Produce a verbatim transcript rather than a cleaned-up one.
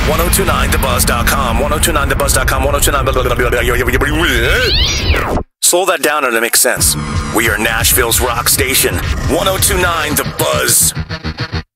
ten two nine the buzz dot com. ten two nine the buzz dot com. ten two nine. Slow that down and it makes sense. We are Nashville's rock station. ten two nine The Buzz.